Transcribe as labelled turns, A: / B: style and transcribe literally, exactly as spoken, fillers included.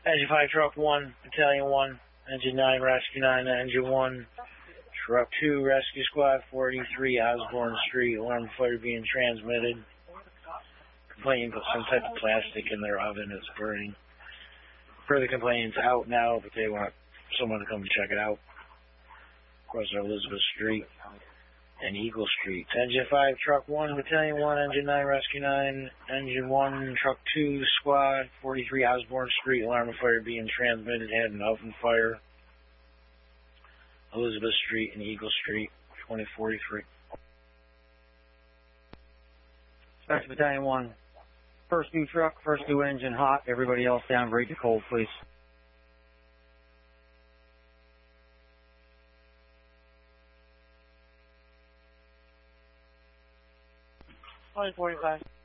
A: Engine five, Truck one, Battalion one, Engine nine, Rescue nine, Engine one, Truck two, Rescue Squad four eighty-three, Osborne Street, alarm fire being transmitted. Complaining about some type of plastic in their oven that's burning. Further complaints out now, but they want someone to come check it out. Across Elizabeth Street and Eagle Street. Engine five, Truck one, Battalion one, Engine nine, Rescue nine, Engine one, Truck two, Squad forty-three, Osborne Street, alarm of fire being transmitted, had an oven fire. Elizabeth Street and Eagle Street, twenty forty-three.
B: Special Battalion one. First new truck, first new engine hot. Everybody else down, break to cold, please.
C: twenty forty-five.